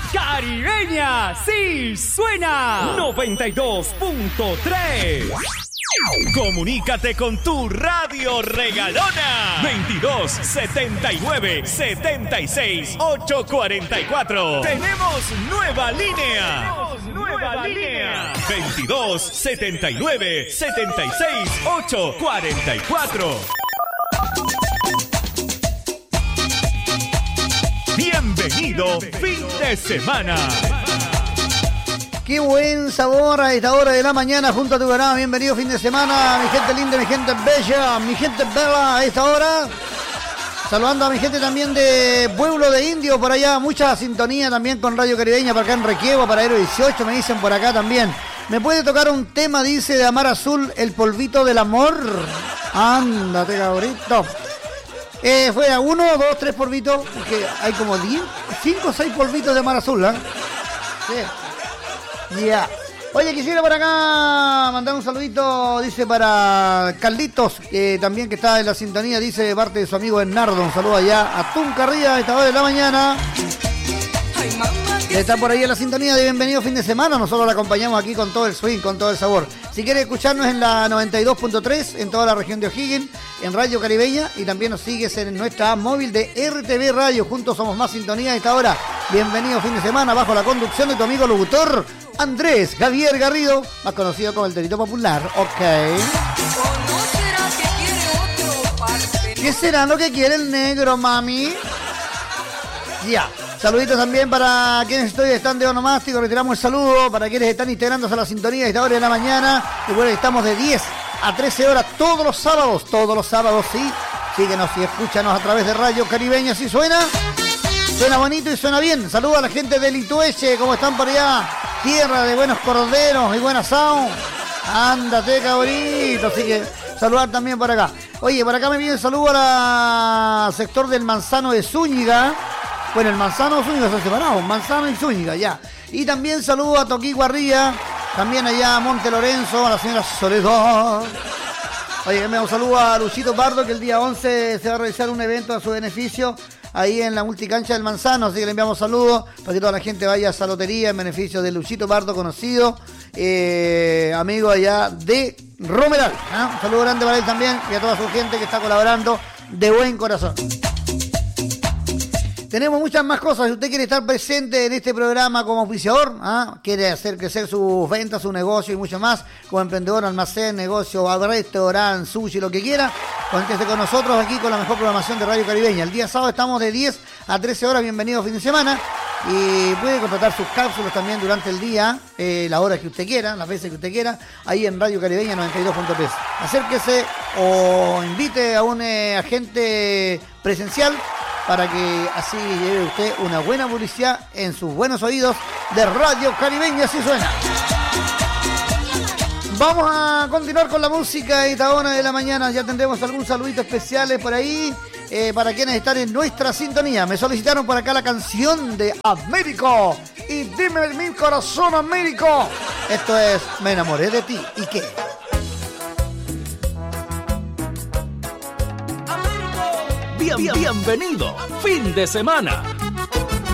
Caribeña sí suena 92.3. Comunícate con tu radio regalona 22 79 76 844. Tenemos nueva línea. 22 79 76 844. Bienvenido fin de semana. Qué buen sabor a esta hora de la mañana junto a tu programa. Bienvenido fin de semana, mi gente linda, mi gente bella, mi gente bella a esta hora. Saludando a mi gente también de Pueblo de Indio, por allá. Mucha sintonía también con Radio Caribeña, para acá en Requiego, Paradero 18, me dicen por acá también. ¿Me puede tocar un tema, dice, de Amar Azul, El Polvito del Amor? Ándate, cabrito. Fue a 1, 2, 3 polvitos, porque hay como 10, 5 o 6 polvitos de Amar Azul, ¿eh? Sí. Ya. Yeah. Oye, quisiera por acá mandar un saludito, dice, para Carlitos, también que está en la sintonía, dice, de parte de su amigo Bernardo. Un saludo allá a Tuncarría a esta hora de la mañana. Está por ahí en la sintonía de Bienvenido Fin de Semana. Nosotros la acompañamos aquí con todo el swing, con todo el sabor. Si quiere escucharnos en la 92.3 en toda la región de O'Higgins, en Radio Caribeña, y también nos sigues en nuestra app móvil de RTV Radio. Juntos somos más sintonía a esta hora. Bienvenido Fin de Semana, bajo la conducción de tu amigo locutor Andrés Javier Garrido, más conocido como el Torito Popular. Ok. ¿Qué será lo que quiere el negro, mami? Ya. Saluditos también para quienes están de onomástico. Retiramos el saludo para quienes están integrándose a la sintonía a esta hora de la mañana. Recuerden que estamos de 10 a 13 horas todos los sábados, sí. Síguenos y escúchanos a través de Radio Caribeña. ¿Sí suena? Suena bonito y suena bien. Saludos a la gente de Litueche, ¿cómo están por allá? Tierra de buenos corderos y buen asado. Ándate, cabrito. Así que saludar también por acá. Oye, por acá me viene el saludo al sector del Manzano de Zúñiga. Bueno, el Manzano y Zúñiga se separaron, Manzano y Zúñiga, ya. Y también saludo a Toquí Guarría, también allá a Monte Lorenzo, a la señora Soledad. Oye, un saludo a Luchito Pardo, que el día 11 se va a realizar un evento a su beneficio ahí en la multicancha del Manzano, así que le enviamos saludos para que toda la gente vaya a esa lotería en beneficio de Luchito Pardo, conocido, amigo allá de Romeral. Un saludo grande para él también y a toda su gente que está colaborando de buen corazón. Tenemos muchas más cosas. Si usted quiere estar presente en este programa como auspiciador, quiere hacer crecer sus ventas, su negocio y mucho más, como emprendedor, almacén, negocio, restaurante, sushi, lo que quiera, conéctese con nosotros aquí con la mejor programación de Radio Caribeña. El día sábado estamos de 10 a 13 horas. Bienvenido fin de semana. Y puede contratar sus cápsulas también durante el día, la hora que usted quiera, las veces que usted quiera, ahí en Radio Caribeña 92.3. Acérquese o invite a un agente presencial para que así lleve usted una buena publicidad en sus buenos oídos de Radio Caribeña. Así suena. Vamos a continuar con la música a esta hora de la mañana. Ya tendremos algún saludito especiales por ahí para quienes están en nuestra sintonía. Me solicitaron por acá la canción de Américo. Y dime mi corazón, Américo. Esto es Me enamoré de ti. ¿Y qué? Bienvenido fin de semana.